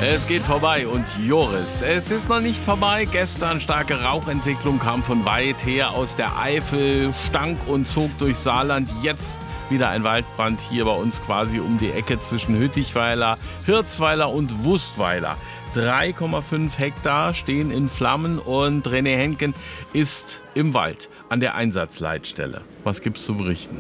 Es geht vorbei und Joris, es ist noch nicht vorbei. Gestern starke Rauchentwicklung kam von weit her aus der Eifel, stank und zog durch Saarland. Jetzt wieder ein Waldbrand hier bei uns quasi um die Ecke zwischen Hüttichweiler, Hirzweiler und Wustweiler. 3,5 Hektar stehen in Flammen und René Henken ist im Wald an der Einsatzleitstelle. Was gibt's zu berichten?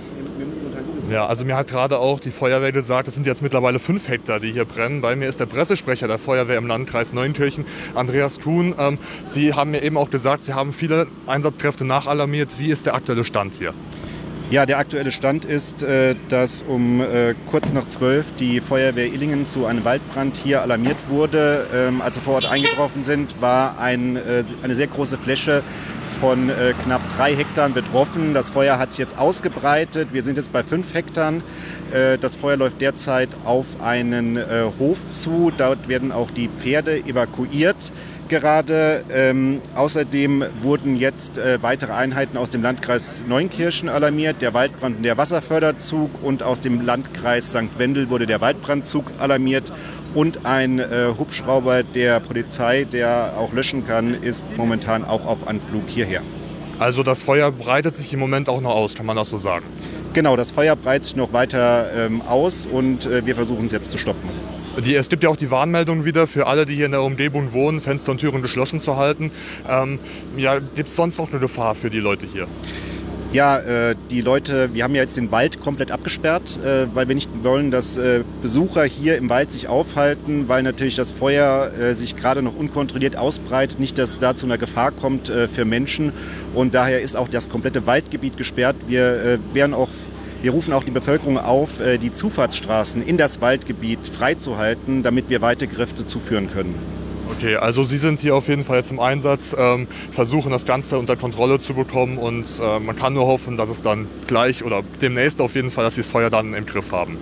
Ja, also mir hat gerade auch die Feuerwehr gesagt, es sind jetzt mittlerweile 5 Hektar, die hier brennen. Bei mir ist der Pressesprecher der Feuerwehr im Landkreis Neunkirchen, Andreas Kuhn. Sie haben mir eben auch gesagt, Sie haben viele Einsatzkräfte nachalarmiert. Wie ist der aktuelle Stand hier? Ja, der aktuelle Stand ist, dass um kurz nach 12 die Feuerwehr Illingen zu einem Waldbrand hier alarmiert wurde. Als wir vor Ort eingetroffen sind, war eine sehr große Fläche von knapp 3 Hektar betroffen. Das Feuer hat sich jetzt ausgebreitet. Wir sind jetzt bei 5 Hektar. Das Feuer läuft derzeit auf einen Hof zu. Dort werden auch die Pferde evakuiert gerade. Außerdem wurden jetzt weitere Einheiten aus dem Landkreis Neunkirchen alarmiert, der Waldbrand- und der Wasserförderzug, und aus dem Landkreis St. Wendel wurde der Waldbrandzug alarmiert. Und ein Hubschrauber der Polizei, der auch löschen kann, ist momentan auch auf Anflug hierher. Also das Feuer breitet sich im Moment auch noch aus, kann man das so sagen? Genau, das Feuer breitet sich noch weiter aus und wir versuchen es jetzt zu stoppen. Es gibt ja auch die Warnmeldung wieder für alle, die hier in der Umgebung wohnen, Fenster und Türen geschlossen zu halten. Gibt es sonst noch eine Gefahr für die Leute hier? Ja, die Leute, wir haben ja jetzt den Wald komplett abgesperrt, weil wir nicht wollen, dass Besucher hier im Wald sich aufhalten, weil natürlich das Feuer sich gerade noch unkontrolliert ausbreitet, nicht, dass da zu einer Gefahr kommt für Menschen, und daher ist auch das komplette Waldgebiet gesperrt. Wir rufen auch die Bevölkerung auf, die Zufahrtsstraßen in das Waldgebiet freizuhalten, damit wir weitere Kräfte zuführen können. Okay, also Sie sind hier auf jeden Fall jetzt im Einsatz, versuchen das Ganze unter Kontrolle zu bekommen, und man kann nur hoffen, dass es dann gleich oder demnächst auf jeden Fall, dass Sie das Feuer dann im Griff haben.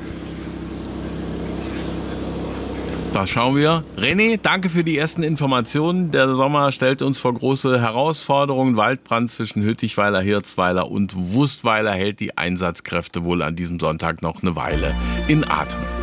Da schauen wir. René, danke für die ersten Informationen. Der Sommer stellt uns vor große Herausforderungen. Waldbrand zwischen Hüttichweiler, Hirzweiler und Wustweiler hält die Einsatzkräfte wohl an diesem Sonntag noch eine Weile in Atem.